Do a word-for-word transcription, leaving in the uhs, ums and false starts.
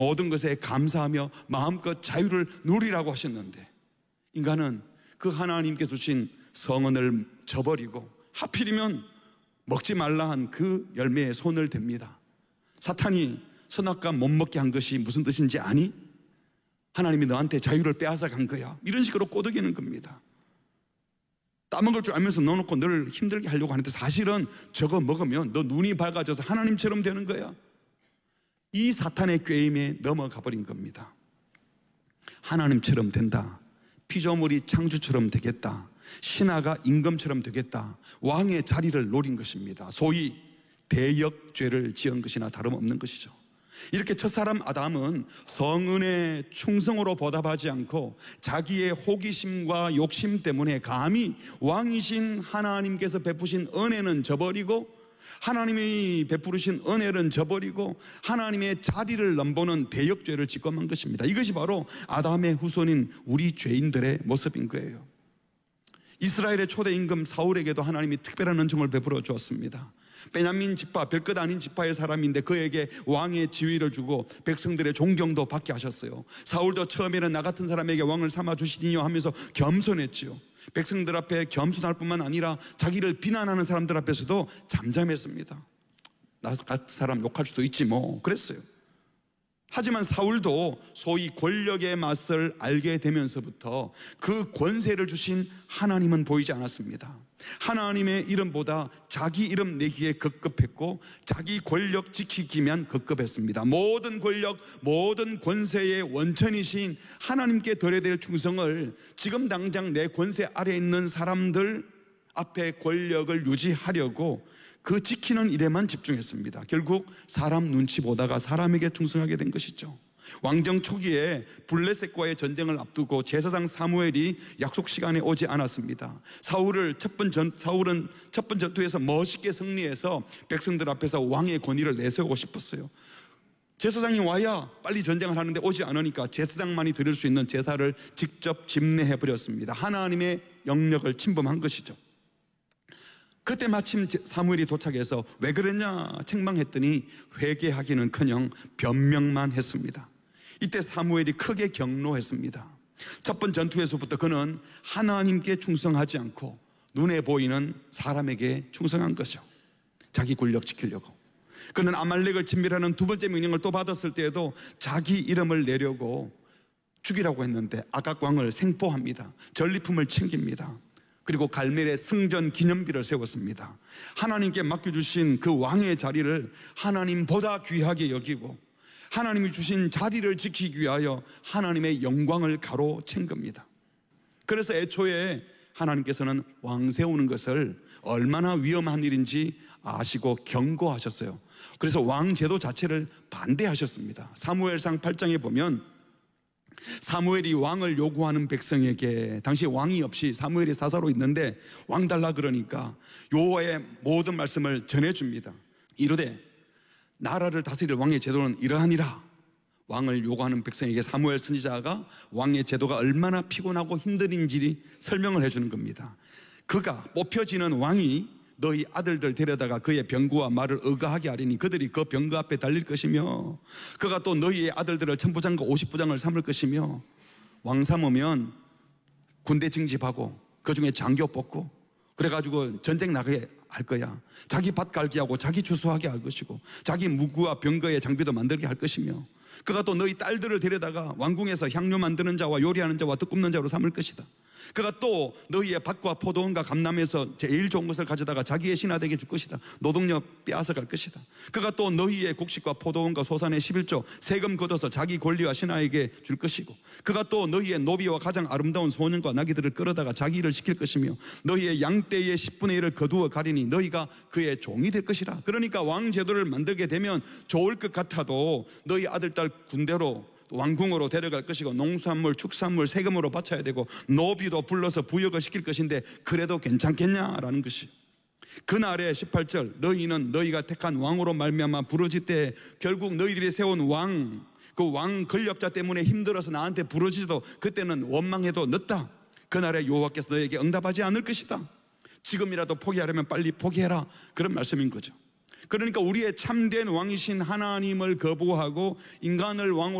모든 것에 감사하며 마음껏 자유를 누리라고 하셨는데 인간은 그 하나님께서 주신 성은을 저버리고 하필이면 먹지 말라 한 그 열매에 손을 댑니다. 사탄이 선악과 못 먹게 한 것이 무슨 뜻인지 아니? 하나님이 너한테 자유를 빼앗아 간 거야. 이런 식으로 꼬드기는 겁니다. 따먹을 줄 알면서 넣어놓고 널 힘들게 하려고 하는데 사실은 저거 먹으면 너 눈이 밝아져서 하나님처럼 되는 거야. 이 사탄의 꾀임에 넘어가 버린 겁니다. 하나님처럼 된다. 피조물이 창조처럼 되겠다. 신하가 임금처럼 되겠다. 왕의 자리를 노린 것입니다. 소위 대역죄를 지은 것이나 다름없는 것이죠. 이렇게 첫사람 아담은 성은의 충성으로 보답하지 않고 자기의 호기심과 욕심 때문에 감히 왕이신 하나님께서 베푸신 은혜는 저버리고 하나님이 베푸신 은혜는 저버리고 하나님의 자리를 넘보는 대역죄를 짓고만 것입니다. 이것이 바로 아담의 후손인 우리 죄인들의 모습인 거예요. 이스라엘의 초대 임금 사울에게도 하나님이 특별한 은총을 베풀어 주었습니다. 베냐민 지파, 별것 아닌 지파의 사람인데 그에게 왕의 지위를 주고 백성들의 존경도 받게 하셨어요. 사울도 처음에는 나 같은 사람에게 왕을 삼아 주시니요 하면서 겸손했지요. 백성들 앞에 겸손할 뿐만 아니라 자기를 비난하는 사람들 앞에서도 잠잠했습니다. 나 같은 사람 욕할 수도 있지 뭐 그랬어요. 하지만 사울도 소위 권력의 맛을 알게 되면서부터 그 권세를 주신 하나님은 보이지 않았습니다. 하나님의 이름보다 자기 이름 내기에 급급했고 자기 권력 지키기만 급급했습니다. 모든 권력, 모든 권세의 원천이신 하나님께 드려야 될 충성을 지금 당장 내 권세 아래에 있는 사람들 앞에 권력을 유지하려고 그 지키는 일에만 집중했습니다. 결국 사람 눈치 보다가 사람에게 충성하게 된 것이죠. 왕정 초기에 블레셋과의 전쟁을 앞두고 제사장 사무엘이 약속 시간에 오지 않았습니다. 사울을 첫 번 전, 사울은 첫 번 전투에서 멋있게 승리해서 백성들 앞에서 왕의 권위를 내세우고 싶었어요. 제사장이 와야 빨리 전쟁을 하는데 오지 않으니까 제사장만이 드릴 수 있는 제사를 직접 집례해버렸습니다. 하나님의 영역을 침범한 것이죠. 그때 마침 사무엘이 도착해서 왜 그랬냐 책망했더니 회개하기는커녕 변명만 했습니다. 이때 사무엘이 크게 경노했습니다. 첫 번 전투에서부터 그는 하나님께 충성하지 않고 눈에 보이는 사람에게 충성한 것이죠. 자기 권력 지키려고. 그는 아말렉을 진멸하는 두 번째 명령을 또 받았을 때에도 자기 이름을 내려고 죽이라고 했는데 아각 왕을 생포합니다. 전리품을 챙깁니다. 그리고 갈멜의 승전 기념비를 세웠습니다. 하나님께 맡겨주신 그 왕의 자리를 하나님보다 귀하게 여기고 하나님이 주신 자리를 지키기 위하여 하나님의 영광을 가로챈 겁니다. 그래서 애초에 하나님께서는 왕 세우는 것을 얼마나 위험한 일인지 아시고 경고하셨어요. 그래서 왕 제도 자체를 반대하셨습니다. 사무엘상 팔 장에 보면 사무엘이 왕을 요구하는 백성에게 당시 왕이 없이 사무엘이 사사로 있는데 왕 달라 그러니까 여호와의 모든 말씀을 전해줍니다. 이르되 나라를 다스릴 왕의 제도는 이러하니라. 왕을 요구하는 백성에게 사무엘 선지자가 왕의 제도가 얼마나 피곤하고 힘든지 설명을 해주는 겁니다. 그가 뽑혀지는 왕이 너희 아들들 데려다가 그의 병구와 말을 의거하게 하리니 그들이 그 병구 앞에 달릴 것이며 그가 또 너희의 아들들을 천부장과 오십부장을 삼을 것이며 왕 삼으면 군대 징집하고 그중에 장교 뽑고 그래가지고 전쟁 나가게 할 거야. 자기 밭 갈기하고 자기 주소하게 할 것이고 자기 무구와 병거의 장비도 만들게 할 것이며 그가 또 너희 딸들을 데려다가 왕궁에서 향료 만드는 자와 요리하는 자와 떡 굽는 자로 삼을 것이다. 그가 또 너희의 밭과 포도원과 감람에서 제일 좋은 것을 가져다가 자기의 신하에게 줄 것이다. 노동력 빼앗아갈 것이다. 그가 또 너희의 곡식과 포도원과 소산의 십일조 세금 걷어서 자기 권리와 신하에게 줄 것이고 그가 또 너희의 노비와 가장 아름다운 소년과 나귀들을 끌어다가 자기 일을 시킬 것이며 너희의 양떼의 십분의 일을 거두어 가리니 너희가 그의 종이 될 것이라. 그러니까 왕제도를 만들게 되면 좋을 것 같아도 너희 아들 딸 군대로 왕궁으로 데려갈 것이고 농수산물, 축산물 세금으로 바쳐야 되고 노비도 불러서 부역을 시킬 것인데 그래도 괜찮겠냐라는 것이. 그날의 십팔 절 너희는 너희가 택한 왕으로 말미암아 부르짖되 결국 너희들이 세운 왕, 그 왕 권력자 때문에 힘들어서 나한테 부르짖어도 그때는 원망해도 늦다. 그날에 여호와께서 너희에게 응답하지 않을 것이다. 지금이라도 포기하려면 빨리 포기해라. 그런 말씀인 거죠. 그러니까 우리의 참된 왕이신 하나님을 거부하고 인간을 왕으로